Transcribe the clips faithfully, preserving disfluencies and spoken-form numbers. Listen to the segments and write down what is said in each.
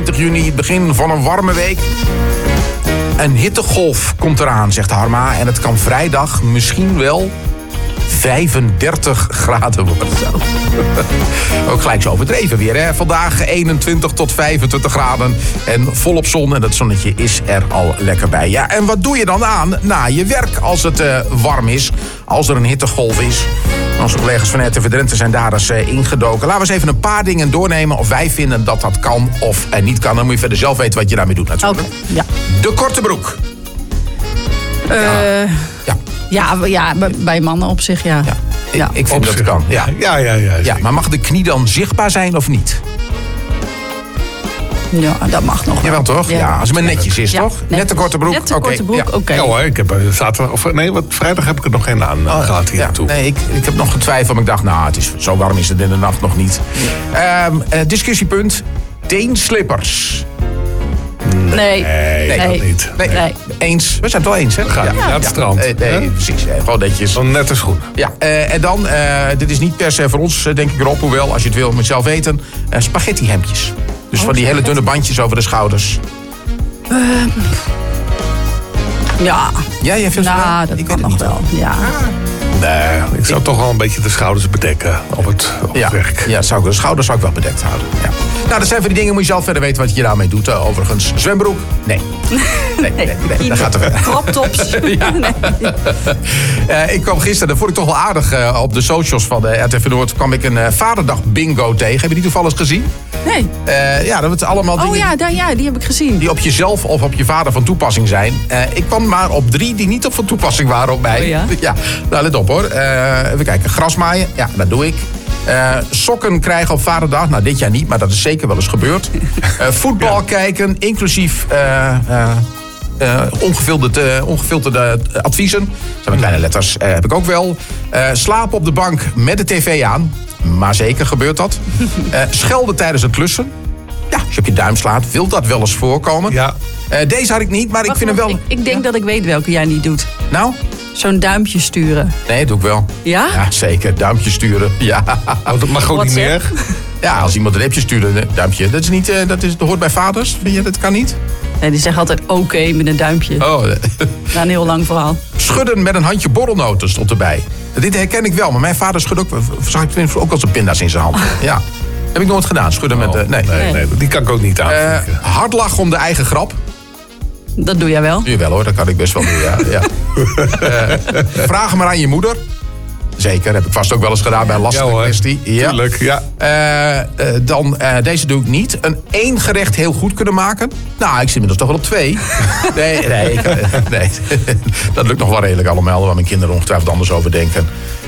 twintig juni, het begin van een warme week. Een hittegolf komt eraan, zegt Harma. En het kan vrijdag misschien wel vijfendertig graden worden. Ook gelijk zo overdreven weer, hè? Vandaag eenentwintig tot vijfentwintig graden en volop zon. En dat zonnetje is er al lekker bij. Ja, en wat doe je dan aan na je werk als het uh, warm is? Als er een hittegolf is? Onze collega's van R T V Drenthe zijn daar eens uh, ingedoken. Laten we eens even een paar dingen doornemen of wij vinden dat dat kan of uh, niet kan. Dan moet je verder zelf weten wat je daarmee doet natuurlijk. Okay, ja. De korte broek. Uh, ja. ja. Ja, ja, bij mannen op zich, ja. ja. ja. Ik, ik vind dat het kan. Ja. Ja, ja, ja, ja, maar mag de knie dan zichtbaar zijn of niet? Ja, dat mag nog wel. Jawel toch? Ja, ja als het maar netjes is, ja, toch? Netjes. Net de korte broek? Net de korte okay. broek, ja. oké. Okay. Ja hoor, ik heb zaterdag, of nee, wat, vrijdag heb ik er nog geen aan oh, gehad hier naartoe. Ja, nee, ik, ik heb nog getwijfeld, maar ik dacht, nou, het is, zo warm is het in de nacht nog niet. Ja. Um, uh, discussiepunt, teenslippers. Nee. Nee, nee, nee. dat niet. Nee. nee. Eens. We zijn het wel eens, hè? Ga ja. naar het strand. Nee, nee, nee precies. Nee, gewoon netjes. Een nette schoen. Ja, uh, en dan, uh, dit is niet per se voor ons, denk ik, Rob, hoewel, als je het wil, moet je zelf weten, uh, spaghetti hemdjes. Dus oh, van die hele dunne bandjes over de schouders. Uh, ja. Ja, jij vindt nou, wel? dat ik kan nog wel. Ja. Ah. Nee, ik zou ik... toch wel een beetje de schouders bedekken op het, op ja. het werk. Ja, zou ik, de schouders zou ik wel bedekt houden. Ja. Nou, dat zijn van die dingen, moet je zelf verder weten wat je daarmee doet. Uh, overigens, zwembroek? Nee. Nee, nee, nee, nee dat gaat te ver. Kroptops? Ja. Nee. uh, ik kwam gisteren, dat vond ik toch wel aardig, uh, op de socials van de R T V Noord kwam ik een uh, vaderdag bingo tegen. Heb je die toevallig gezien? Nee. Uh, ja, dat het allemaal dingen oh ja, daar, ja, die heb ik gezien. Die op jezelf of op je vader van toepassing zijn. Uh, ik kwam maar op drie die niet op van toepassing waren op mij. Oh ja? Ja, nou let op hoor. Uh, even kijken, grasmaaien, ja, dat doe ik. Uh, sokken krijgen op vaderdag, nou dit jaar niet, maar dat is zeker wel eens gebeurd. Uh, voetbal ja. kijken, inclusief uh, uh, uh, ongefilterde, ongefilterde adviezen. Dat zijn mijn kleine letters, uh, heb ik ook wel. Uh, slapen op de bank met de tv aan. Maar zeker gebeurt dat. Uh, schelden tijdens het klussen. Ja, als je op je duim slaat, wil dat wel eens voorkomen. Ja. Uh, deze had ik niet, maar Wacht, ik vind hem wel... Ik, ik denk ja? dat ik weet welke jij niet doet. Nou? Zo'n duimpje sturen. Nee, dat doe ik wel. Ja? Ja, zeker. Duimpje sturen. Ja. Oh, dat mag gewoon niet meer. Ja, als iemand een appje stuurt, een duimpje. Dat, is niet, uh, dat, is, dat hoort bij vaders. Vind je, dat kan niet? Nee, die zeggen altijd oké okay met een duimpje. Oh. Na een heel lang verhaal. Schudden met een handje borrelnoten stond erbij. Dit herken ik wel, maar mijn vader schudt ook, zag ik ook als een pinda's in zijn hand. Ja. Heb ik nooit gedaan, schudden oh, met... Uh, nee. Nee, nee, die kan ik ook niet aanvinken. Uh, hard lachen om de eigen grap. Dat doe jij wel? Doe je wel hoor, dat kan ik best wel doen, ja. ja. uh, vraag maar aan je moeder. Zeker, heb ik vast ook wel eens gedaan ja. bij een lastige ja, kwestie. Ja. Tuurlijk, ja. Uh, uh, dan, uh, deze doe ik niet. Een één gerecht heel goed kunnen maken. Nou, ik zit inmiddels toch wel op twee. nee, nee, ik, uh, nee. Dat lukt nog wel redelijk allemaal, waar mijn kinderen ongetwijfeld anders over denken.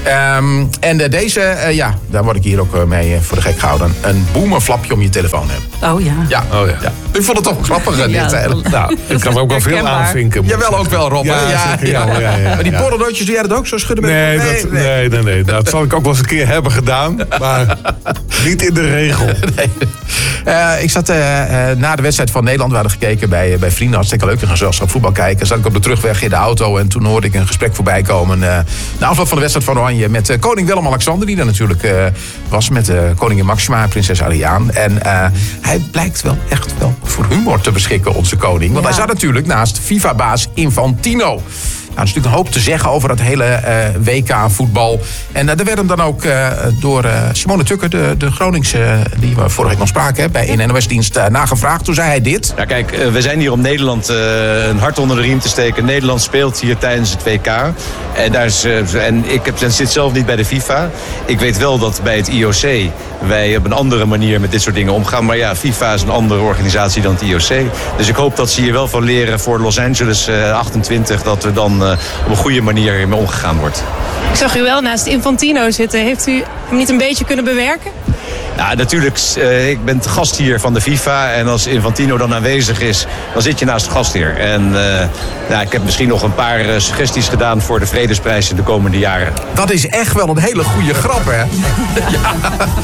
Um, en uh, deze, uh, ja, daar word ik hier ook uh, mee uh, voor de gek gehouden. Een boemerflapje om je telefoon hebben. Oh ja. Ja, oh, ja. ja. Ik vond het toch grappig. Ja, dit, dat, nou, ik kan ook wel veel aanvinken. Jawel, ook wel, Rob. Ja, ja, zeker, ja, ja, ja, ja, ja. Maar die borrelnootjes, doe jij dat ook zo schudden? Met nee, nee, dat, nee, nee, nee, nee. Dat zal ik ook wel eens een keer hebben gedaan. Maar niet in de regel. Nee. Uh, ik zat uh, uh, na de wedstrijd van Nederland, we hadden gekeken bij, uh, bij vrienden. Hartstikke leuk, een gezelschap voetbal kijken. Zat ik op de terugweg in de auto en toen hoorde ik een gesprek voorbij komen. Uh, na afloop van de wedstrijd van Oranje met uh, koning Willem-Alexander, die er natuurlijk uh, was met uh, koningin Maxima en prinses Ariaan. En uh, hij blijkt wel echt wel voor humor te beschikken, onze koning. Want ja. hij zat natuurlijk naast FIFA-baas Infantino. Nou, er is natuurlijk een hoop te zeggen over dat hele uh, W K-voetbal. En uh, er werd hem dan ook uh, door uh, Simone Tukker, de, de Groningse, uh, die we vorige week nog spraken, hè, bij in N O S-dienst uh, nagevraagd. Toen zei hij dit. Ja, kijk, uh, we zijn hier om Nederland uh, een hart onder de riem te steken. Nederland speelt hier tijdens het W K. En, daar is, uh, en ik heb, zit zelf niet bij de FIFA. Ik weet wel dat bij het I O C wij op een andere manier met dit soort dingen omgaan. Maar ja, FIFA is een andere organisatie dan het I O C. Dus ik hoop dat ze hier wel van leren voor Los Angeles uh, achtentwintig... dat er dan uh, op een goede manier mee omgegaan wordt. Ik zag u wel naast Infantino zitten. Heeft u hem niet een beetje kunnen bewerken? Ja, natuurlijk. Uh, ik ben de gast hier van de FIFA. En als Infantino dan aanwezig is, dan zit je naast de gastheer. En uh, nou, ik heb misschien nog een paar uh, suggesties gedaan voor de Vredesprijs in de komende jaren. Dat is echt wel een hele goede grap, hè? Ja.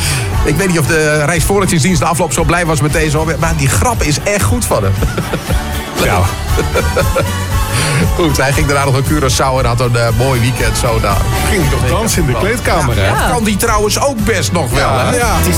Ik weet niet of de Rijksvoorlichtingsdienst de afloop zo blij was met deze. Maar die grap is echt goed van hem. Ja. Goed, hij ging daarna nog een Curaçao en had een uh, mooi weekend. Zo daar. Ging hij nog dansen in de kleedkamer, hè? Ja. Kan die trouwens ook best nog wel, ja. hè? Ja. Het is